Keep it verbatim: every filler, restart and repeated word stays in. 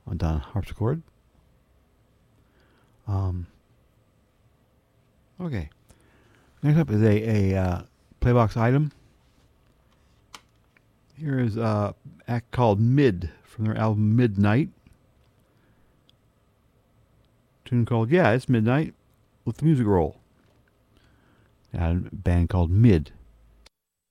on Don harpsichord. Um, okay. Next up is a, a uh, Playbox item. Here is a act called Mid from their album Midnight. Tune called Yeah, It's Midnight with the music roll. And a band called Mid.